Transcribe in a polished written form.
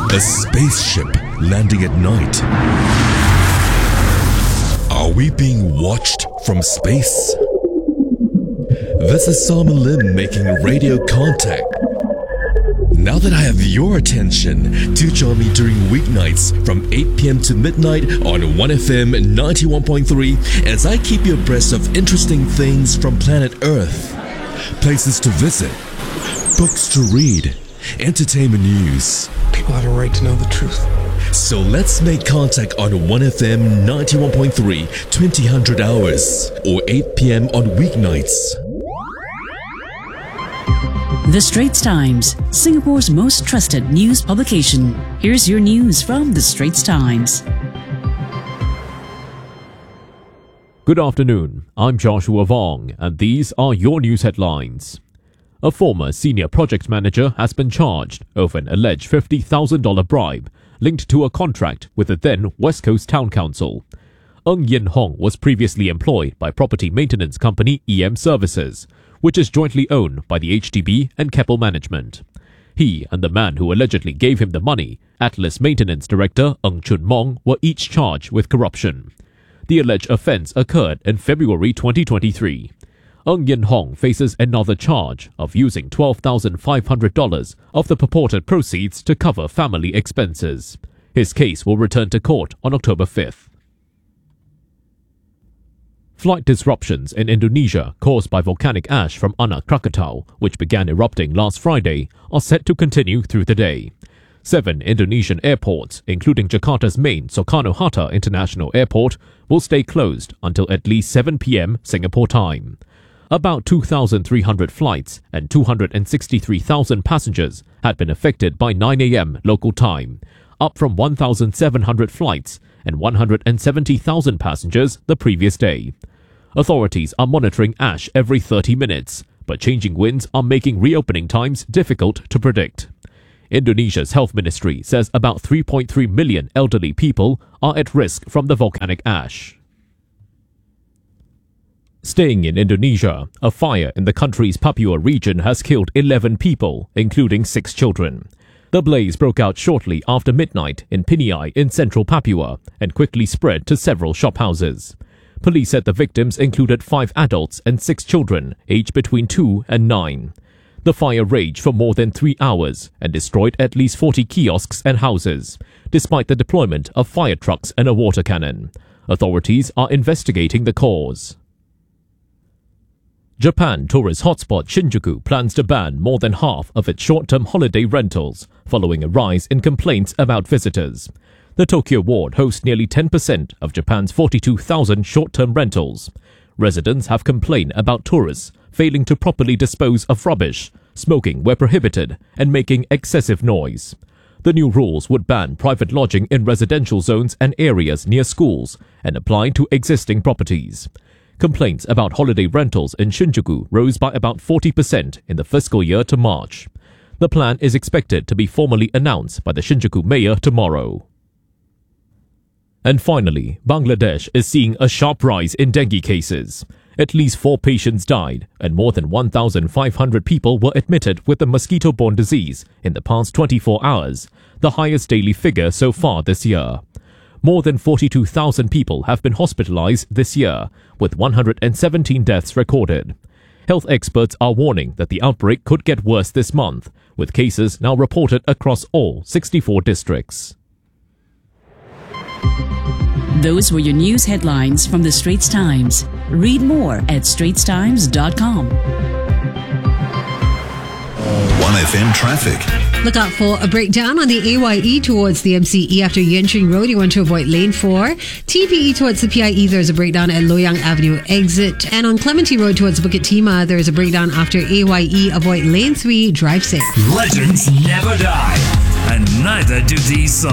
A spaceship landing at night. Are we being watched from space? This is Simon Lim making radio contact. Now that I have your attention, do join me during weeknights from 8 p.m. to midnight on 1FM 91.3 as I keep you abreast of interesting things from planet Earth. Places to visit, books to read, entertainment news. People have a right to know the truth. So let's make contact on 1FM 91.3, 2000 hours, or 8 p.m. on weeknights. The Straits Times, Singapore's most trusted news publication. Here's your news from The Straits Times. Good afternoon, I'm Joshua Vong, and these are your news headlines. A former senior project manager has been charged over an alleged $50,000 bribe linked to a contract with the then West Coast Town Council. Ng Yin Hong was previously employed by property maintenance company EM Services, which is jointly owned by the HDB and Keppel Management. He and the man who allegedly gave him the money, Atlas Maintenance Director Ng Chun Mong, were each charged with corruption. The alleged offence occurred in February 2023. Ng Yin Hong faces another charge of using $12,500 of the purported proceeds to cover family expenses. His case will return to court on October 5th. Flight disruptions in Indonesia caused by volcanic ash from Anak Krakatau, which began erupting last Friday, are set to continue through the day. 7 Indonesian airports, including Jakarta's main Soekarno-Hatta International Airport, will stay closed until at least 7 p.m. Singapore time. About 2,300 flights and 263,000 passengers had been affected by 9 a.m. local time, up from 1,700 flights and 170,000 passengers the previous day. Authorities are monitoring ash every 30 minutes, but changing winds are making reopening times difficult to predict. Indonesia's health ministry says about 3.3 million elderly people are at risk from the volcanic ash. Staying in Indonesia, a fire in the country's Papua region has killed 11 people, including 6 children. The blaze broke out shortly after midnight in Piniai in central Papua and quickly spread to several shophouses. Police said the victims included 5 adults and 6 children, aged between 2 and 9. The fire raged for more than 3 hours and destroyed at least 40 kiosks and houses, despite the deployment of fire trucks and a water cannon. Authorities are investigating the cause. Japan tourist hotspot Shinjuku plans to ban more than half of its short-term holiday rentals, following a rise in complaints about visitors. The Tokyo ward hosts nearly 10% of Japan's 42,000 short-term rentals. Residents have complained about tourists failing to properly dispose of rubbish, smoking where prohibited, and making excessive noise. The new rules would ban private lodging in residential zones and areas near schools and apply to existing properties. Complaints about holiday rentals in Shinjuku rose by about 40% in the fiscal year to March. The plan is expected to be formally announced by the Shinjuku mayor tomorrow. And finally, Bangladesh is seeing a sharp rise in dengue cases. At least 4 patients died, and more than 1,500 people were admitted with the mosquito-borne disease in the past 24 hours, the highest daily figure so far this year. More than 42,000 people have been hospitalized this year, with 117 deaths recorded. Health experts are warning that the outbreak could get worse this month, with cases now reported across all 64 districts. Those were your news headlines from The Straits Times. Read more at straitstimes.com. 1FM traffic. Look out for a breakdown on the AYE towards the MCE after Yuan Ching Road. You want to avoid lane 4. TPE towards the PIE, there's a breakdown at Loyang Avenue exit. And on Clementi Road towards Bukit Timah, there's a breakdown after AYE. Avoid lane 3, drive safe. Legends never die, and neither do these songs.